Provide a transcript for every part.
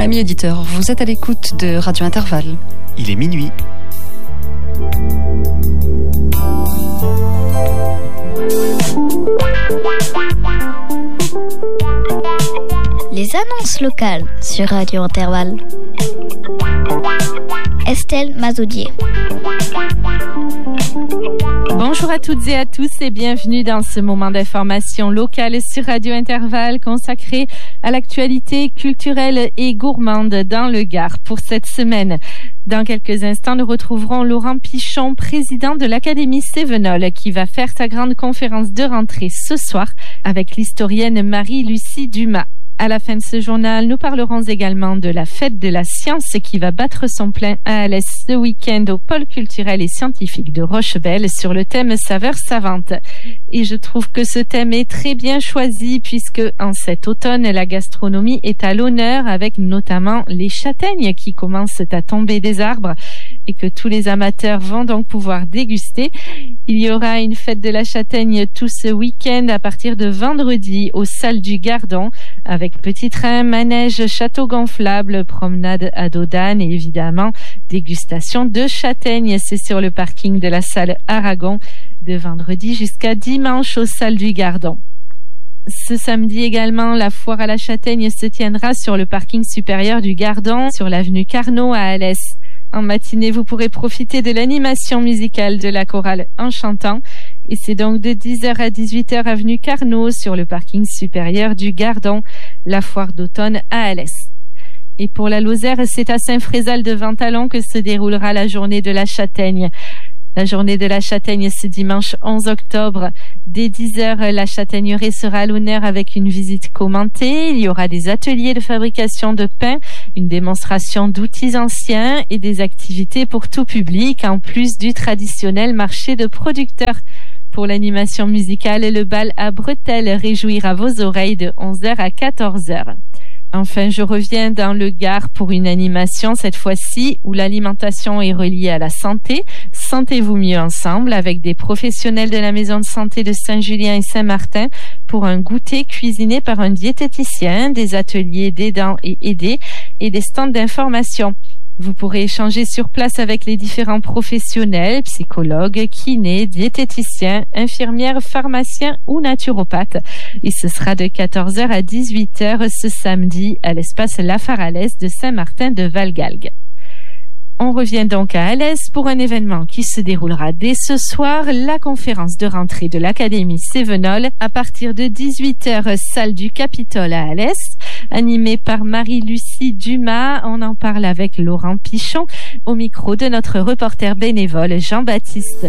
Amis auditeurs, vous êtes à l'écoute de Radio Intervalle. Il est minuit. Les annonces locales sur Radio Intervalle. Estelle Mazoudier. Bonjour à toutes et à tous et bienvenue dans ce moment d'information locale sur Radio Intervalle consacré à l'actualité culturelle et gourmande dans le Gard pour cette semaine. Dans quelques instants, nous retrouverons Laurent Pichon, président de l'Académie Cévenol, qui va faire sa grande conférence de rentrée ce soir avec l'historienne Marie-Lucie Dumas. À la fin de ce journal, nous parlerons également de la fête de la science qui va battre son plein à Alès ce week-end au pôle culturel et scientifique de Rochebelle sur le thème saveurs savantes. Et je trouve que ce thème est très bien choisi puisque en cet automne, la gastronomie est à l'honneur avec notamment les châtaignes qui commencent à tomber des arbres et que tous les amateurs vont donc pouvoir déguster. Il y aura une fête de la châtaigne tout ce week-end à partir de vendredi aux Salles du Gardon avec petit train, manège, château gonflable, promenade à dos d'âne et évidemment dégustation de châtaignes. C'est sur le parking de la salle Aragon de vendredi jusqu'à dimanche aux Salles du Gardon. Ce samedi également, la foire à la châtaigne se tiendra sur le parking supérieur du Gardon sur l'avenue Carnot à Alès. En matinée, vous pourrez profiter de l'animation musicale de la chorale Enchantant. Et c'est donc de 10h à 18h avenue Carnot sur le parking supérieur du Gardon, la foire d'automne à Alès. Et pour la Lozère, c'est à Saint-Frézal de Ventalon que se déroulera la journée de la châtaigne. La journée de la châtaigne, ce dimanche 11 octobre. Dès 10h, la châtaigneraie sera à l'honneur avec une visite commentée. Il y aura des ateliers de fabrication de pain, une démonstration d'outils anciens et des activités pour tout public, en plus du traditionnel marché de producteurs. Pour l'animation musicale, le bal à bretelles réjouira vos oreilles de 11h à 14h. Enfin, je reviens dans le Gard pour une animation, cette fois-ci, où l'alimentation est reliée à la santé. Sentez-vous mieux ensemble avec des professionnels de la maison de santé de Saint-Julien et Saint-Martin pour un goûter cuisiné par un diététicien, des ateliers d'aidants et aidés et des stands d'information. Vous pourrez échanger sur place avec les différents professionnels, psychologues, kinés, diététiciens, infirmières, pharmaciens ou naturopathes. Et ce sera de 14h à 18h ce samedi à l'espace La Faralès de Saint-Martin de Valgalgues. On revient donc à Alès pour un événement qui se déroulera dès ce soir, la conférence de rentrée de l'Académie Cévenol à partir de 18h, salle du Capitole à Alès, animée par Marie-Lucie Dumas. On en parle avec Laurent Pichon au micro de notre reporter bénévole Jean-Baptiste.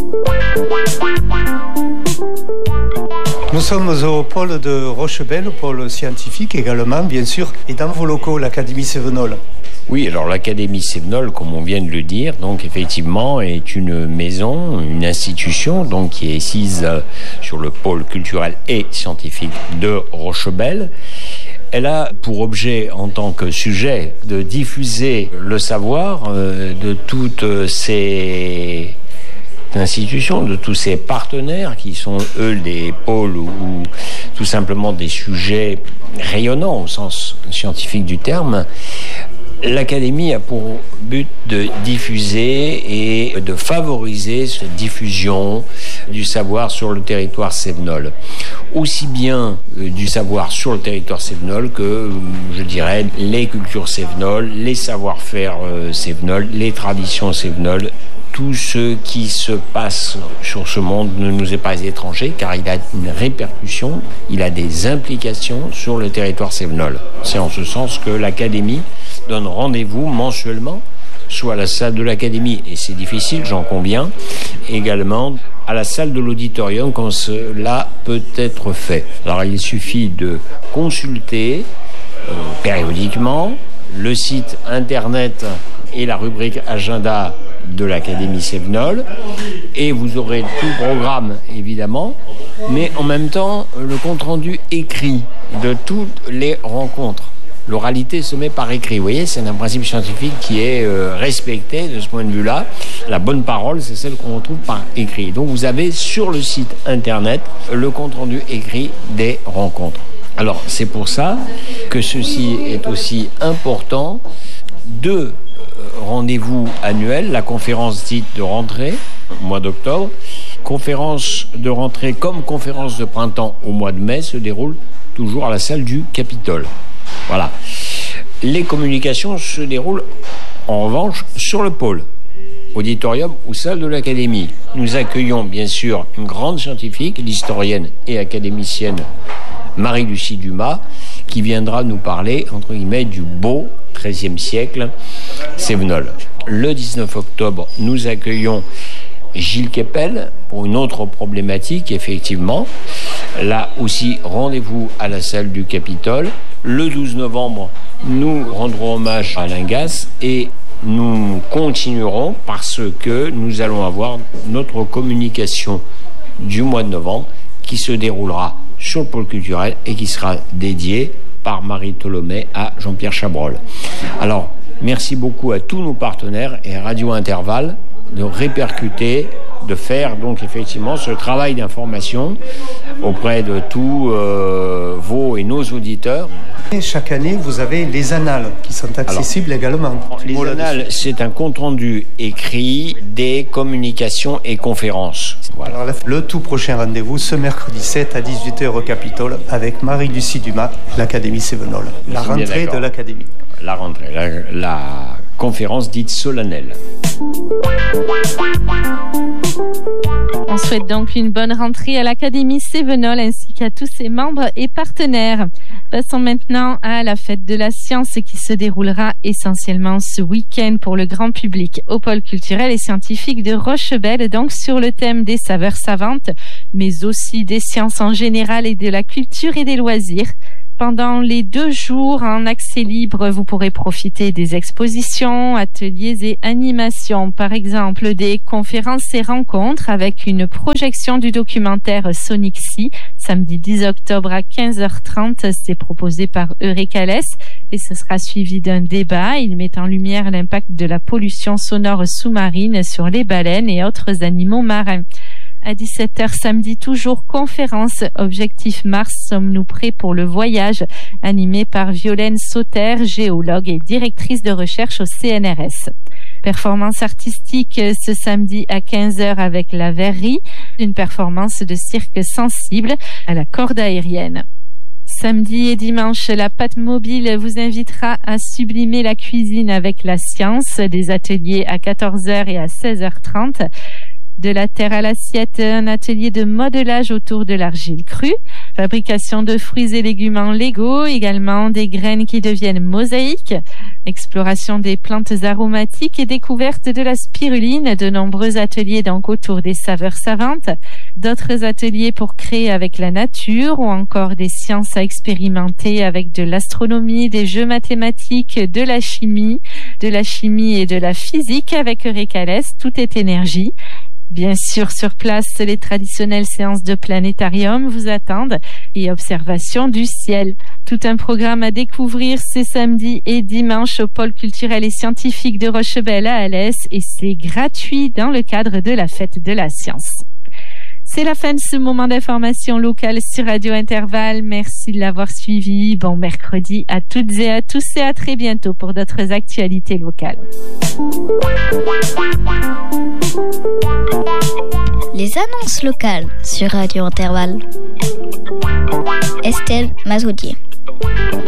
Nous sommes au pôle de Rochebelle, au pôle scientifique également, bien sûr, et dans vos locaux, l'Académie Cévenol. Oui, alors l'Académie Cévenol, comme on vient de le dire, donc effectivement est une maison, une institution donc qui est assise sur le pôle culturel et scientifique de Rochebelle. Elle a pour objet en tant que sujet de diffuser le savoir de toutes ces institutions, de tous ces partenaires qui sont eux des pôles ou tout simplement des sujets rayonnants au sens scientifique du terme. L'Académie a pour but de diffuser et de favoriser cette diffusion du savoir sur le territoire cévenol. Aussi bien du savoir sur le territoire cévenol que, je dirais, les cultures cévenoles, les savoir-faire cévenols, les traditions cévenoles. Tout ce qui se passe sur ce monde ne nous est pas étranger car il a une répercussion, il a des implications sur le territoire cévenol. C'est en ce sens que l'Académie donne rendez-vous mensuellement, soit à la salle de l'Académie, et c'est difficile, j'en conviens, également à la salle de l'auditorium quand cela peut être fait. Alors il suffit de consulter périodiquement le site internet et la rubrique agenda de l'Académie Cévenol et vous aurez tout le programme évidemment, mais en même temps le compte-rendu écrit de toutes les rencontres. L'oralité se met par écrit. Vous voyez, c'est un principe scientifique qui est respecté de ce point de vue-là. La bonne parole, c'est celle qu'on retrouve par écrit. Donc vous avez sur le site internet le compte-rendu écrit des rencontres. Alors, c'est pour ça que ceci est aussi important. 2 rendez-vous annuels, la conférence dite de rentrée, au mois d'octobre. Conférence de rentrée comme conférence de printemps au mois de mai se déroule toujours à la salle du Capitole. Voilà. Les communications se déroulent en revanche sur le pôle, auditorium ou salle de l'Académie. Nous accueillons bien sûr une grande scientifique, l'historienne et académicienne Marie-Lucie Dumas, qui viendra nous parler, entre guillemets, du beau XIIIe siècle Cévenol. Le 19 octobre, nous accueillons Gilles Kepel pour une autre problématique, effectivement. Là aussi, rendez-vous à la salle du Capitole. Le 12 novembre, nous rendrons hommage à Alain Gasse et nous continuerons parce que nous allons avoir notre communication du mois de novembre qui se déroulera sur le pôle culturel et qui sera dédiée par Marie Tholomé à Jean-Pierre Chabrol. Alors, merci beaucoup à tous nos partenaires et à Radio Intervalle de répercuter, de faire donc effectivement ce travail d'information auprès de tous vos et nos auditeurs. Et chaque année, vous avez les annales qui sont accessibles également. Les annales, c'est un compte-rendu écrit des communications et conférences. Voilà. Alors, le tout prochain rendez-vous, ce mercredi 7 à 18h au Capitole avec Marie-Lucie Dumas, l'Académie Cévenol. La rentrée de l'Académie. La rentrée, la conférence dite solennelle. On souhaite donc une bonne rentrée à l'Académie Cévenol ainsi qu'à tous ses membres et partenaires. Passons maintenant à la fête de la science qui se déroulera essentiellement ce week-end pour le grand public au pôle culturel et scientifique de Rochebelle, donc sur le thème des saveurs savantes, mais aussi des sciences en général et de la culture et des loisirs. Pendant les 2 jours en accès libre, vous pourrez profiter des expositions, ateliers et animations. Par exemple, des conférences et rencontres avec une projection du documentaire Sonic Sea, samedi 10 octobre à 15h30. C'est proposé par Eurécalès et ce sera suivi d'un débat. Il met en lumière l'impact de la pollution sonore sous-marine sur les baleines et autres animaux marins. À 17h samedi, toujours conférence Objectif Mars, sommes-nous prêts pour le voyage, animé par Violaine Sauter, géologue et directrice de recherche au CNRS. Performance artistique ce samedi à 15h avec La Verrerie, une performance de cirque sensible à la corde aérienne. Samedi et dimanche, la Pâte Mobile vous invitera à sublimer la cuisine avec la science, des ateliers à 14h et à 16h30. De la terre à l'assiette, un atelier de modelage autour de l'argile crue, fabrication de fruits et légumes en Lego, également des graines qui deviennent mosaïques, exploration des plantes aromatiques et découverte de la spiruline, de nombreux ateliers donc autour des saveurs savantes, d'autres ateliers pour créer avec la nature ou encore des sciences à expérimenter avec de l'astronomie, des jeux mathématiques, de la chimie et de la physique avec Eurécalès, tout est énergie. Bien sûr, sur place, les traditionnelles séances de planétarium vous attendent et observation du ciel. Tout un programme à découvrir ces samedis et dimanches au pôle culturel et scientifique de Rochebelle à Alès et c'est gratuit dans le cadre de la fête de la science. C'est la fin de ce moment d'information locale sur Radio Intervalle. Merci de l'avoir suivi. Bon mercredi à toutes et à tous et à très bientôt pour d'autres actualités locales. Les annonces locales sur Radio Intervalle. Estelle Mazoudier.